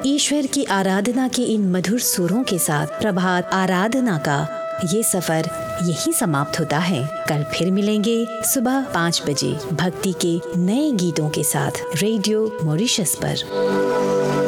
ईश्वर की आराधना के इन मधुर सुरों के साथ प्रभात आराधना का ये सफर यही समाप्त होता है। कल फिर मिलेंगे सुबह 5 बजे भक्ति के नए गीतों के साथ रेडियो मॉरिशस पर।